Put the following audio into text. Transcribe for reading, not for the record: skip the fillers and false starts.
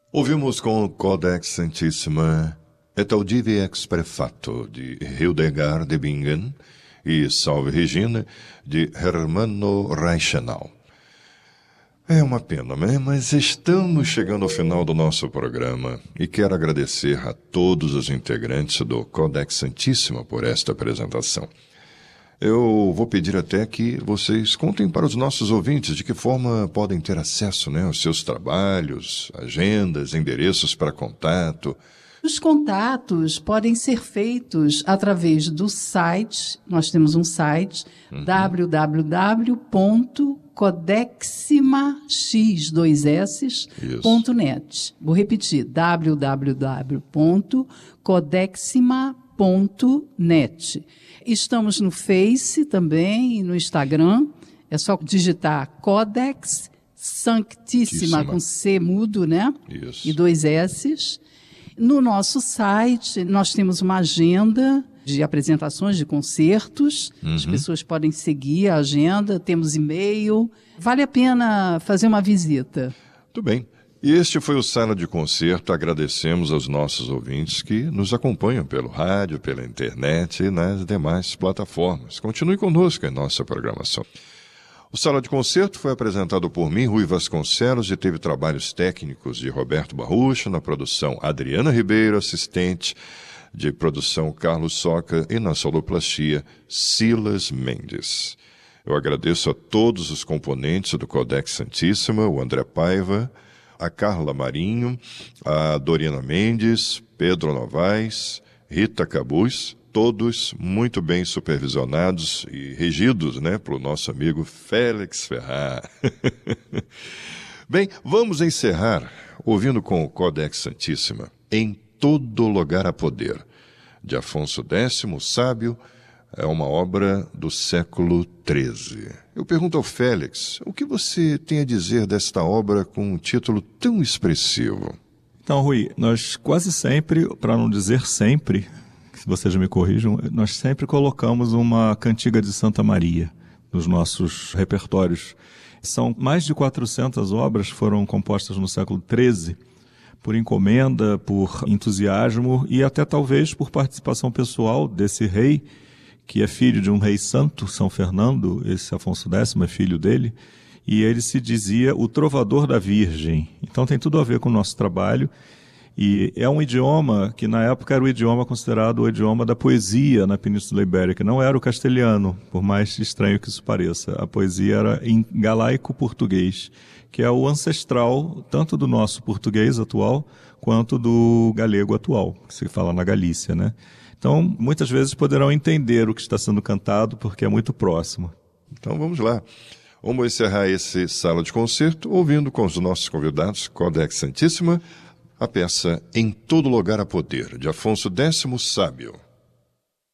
Ouvimos com o Codex Santissima Et Audivi Ex Prefato, de Hildegard de Bingen, e Salve Regina, de Hermanno Reichenau. É uma pena, né? Mas estamos chegando ao final do nosso programa e quero agradecer a todos os integrantes do Codex Santissima por esta apresentação. Eu vou pedir até que vocês contem para os nossos ouvintes de que forma podem ter acesso, né, aos seus trabalhos, agendas, endereços para contato. Os contatos podem ser feitos através do site, nós temos um site, www.codexima.net. Vou repetir, www.codexima.net. Estamos no Face também e no Instagram. É só digitar Codex Sanctissima, com C mudo, né? Isso. E 2 S's. No nosso site, nós temos uma agenda de apresentações de concertos. As pessoas podem seguir a agenda, temos e-mail. Vale a pena fazer uma visita. Muito bem. E este foi o Sala de Concerto. Agradecemos aos nossos ouvintes que nos acompanham pelo rádio, pela internet e nas demais plataformas. Continue conosco em nossa programação. O Sala de Concerto foi apresentado por mim, Rui Vasconcelos, e teve trabalhos técnicos de Roberto Barrucha, na produção Adriana Ribeiro, assistente de produção Carlos Soca e na soloplastia Silas Mendes. Eu agradeço a todos os componentes do Codex Santissima, o André Paiva, a Carla Marinho, a Dorina Mendes, Pedro Novaes, Rita Cabuz, todos muito bem supervisionados e regidos, né, pelo nosso amigo Félix Ferrar. Bem, vamos encerrar ouvindo com o Codex Santissima, Em Todo Lugar a Poder, de Afonso X, o Sábio. É uma obra do século XIII. Eu pergunto ao Félix, o que você tem a dizer desta obra com um título tão expressivo? Então, Rui, nós quase sempre, para não dizer sempre, se vocês me corrijam, nós sempre colocamos uma cantiga de Santa Maria nos nossos repertórios. São mais de 400 obras que foram compostas no século XIII, por encomenda, por entusiasmo e até talvez por participação pessoal desse rei, que é filho de um rei santo, São Fernando. Esse Afonso X é filho dele, e ele se dizia o trovador da Virgem. Então tem tudo a ver com o nosso trabalho, e é um idioma que na época era o idioma considerado o idioma da poesia na Península Ibérica, não era o castelhano, por mais estranho que isso pareça. A poesia era em galaico-português, que é o ancestral tanto do nosso português atual quanto do galego atual, que se fala na Galícia, né? Então, muitas vezes poderão entender o que está sendo cantado, porque é muito próximo. Então, vamos lá. Vamos encerrar esse Sala de Concerto ouvindo com os nossos convidados, Codex Santissima, a peça Em Todo Lugar a Poder, de Afonso X, Sábio.